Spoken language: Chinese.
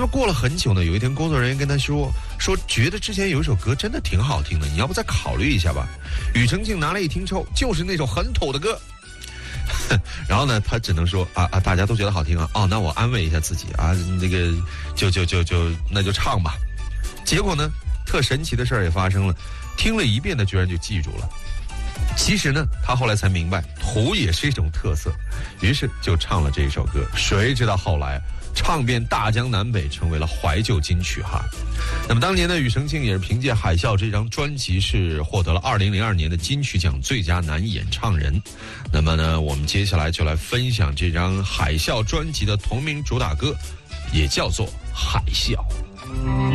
过了很久呢，有一天工作人员跟他说觉得之前有一首歌真的挺好听的，你要不再考虑一下吧。庾澄庆拿来一听之后，就是那首很土的歌。然后呢，他只能说大家都觉得好听啊，那我安慰一下自己啊，那个那就唱吧。结果呢，特神奇的事儿也发生了，听了一遍的居然就记住了。其实呢，他后来才明白土也是一种特色，于是就唱了这一首歌。谁知道后来唱遍大江南北，成为了怀旧金曲哈。那么当年的庾澄庆也是凭借《海啸》这张专辑是获得了2002年的金曲奖最佳男演唱人。那么呢，我们接下来就来分享这张《海啸》专辑的同名主打歌，也叫做《海啸》。